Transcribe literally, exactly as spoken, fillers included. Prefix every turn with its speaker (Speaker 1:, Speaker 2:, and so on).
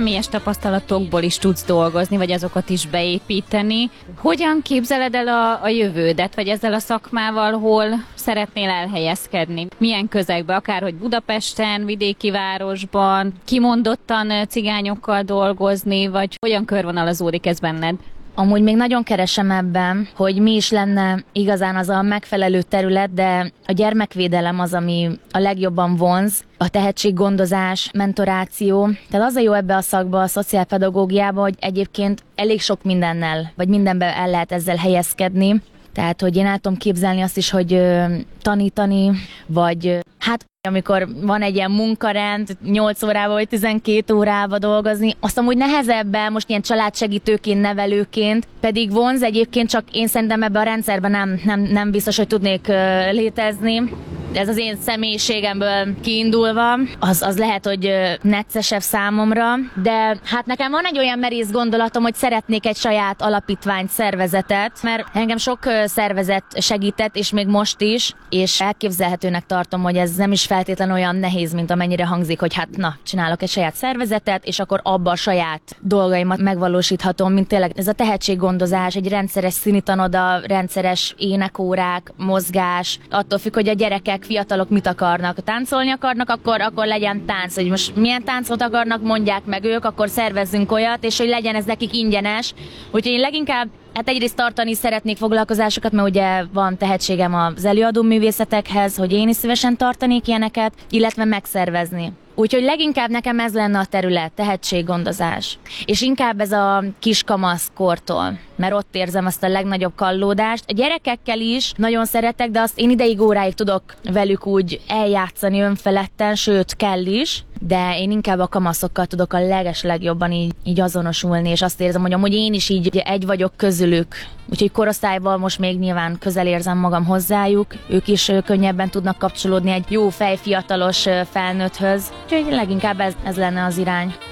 Speaker 1: személyes tapasztalatokból is tudsz dolgozni, vagy azokat is beépíteni. Hogyan képzeled el a, a jövődet, vagy ezzel a szakmával, hol szeretnél elhelyezkedni? Milyen közegben, akár hogy Budapesten, vidéki városban, kimondottan cigányokkal dolgozni, vagy hogyan körvonalazódik ez benned?
Speaker 2: Amúgy még nagyon keresem ebben, hogy mi is lenne igazán az a megfelelő terület, de a gyermekvédelem az, ami a legjobban vonz, a tehetséggondozás, mentoráció. Tehát az a jó ebbe a szakba, a szociálpedagógiába, hogy egyébként elég sok mindennel, vagy mindenben el lehet ezzel helyezkedni. Tehát, hogy én el tudom képzelni azt is, hogy ö, tanítani, vagy ö, hát amikor van egy ilyen munkarend, nyolc órában vagy tizenkét órában dolgozni, azt amúgy nehezebben, most ilyen családsegítőként, nevelőként, pedig vonz egyébként, csak én szerintem ebben a rendszerben nem, nem, nem biztos, hogy tudnék ö, létezni. Ez az én személyiségemből kiindulva, az, az lehet, hogy neccesebb számomra, de hát nekem van egy olyan merész gondolatom, hogy szeretnék egy saját alapítványt, szervezetet, mert engem sok szervezet segített, és még most is, és elképzelhetőnek tartom, hogy ez nem is feltétlenül olyan nehéz, mint amennyire hangzik, hogy hát na, csinálok egy saját szervezetet, és akkor abba a saját dolgaimat megvalósíthatom, mint tényleg ez a tehetséggondozás, egy rendszeres színitanoda, rendszeres énekórák, mozgás, attól függ, hogy a gyerekek, fiatalok mit akarnak, táncolni akarnak, akkor, akkor legyen tánc, hogy most milyen táncot akarnak, mondják meg ők, akkor szervezzünk olyat, és hogy legyen ez nekik ingyenes. Úgyhogy én leginkább hát egyrészt tartani szeretnék foglalkozásokat, mert ugye van tehetségem az előadó művészetekhez, hogy én is szívesen tartanék ilyeneket, illetve megszervezni. Úgyhogy leginkább nekem ez lenne a terület, tehetséggondozás. És inkább ez a kiskamasz kortól, mert ott érzem azt a legnagyobb kallódást. A gyerekekkel is nagyon szeretek, de azt én ideig, óráig tudok velük úgy eljátszani önfeledten, sőt kell is, de én inkább a kamaszokkal tudok a leges legjobban így, így azonosulni, és azt érzem, hogy amúgy én is így egy vagyok közülük. Úgyhogy korosztályban most még nyilván közel érzem magam hozzájuk, ők is könnyebben tudnak kapcsolódni egy jó fejfiatalos felnőtthöz. Úgyhogy leginkább ez, ez lenne az irány.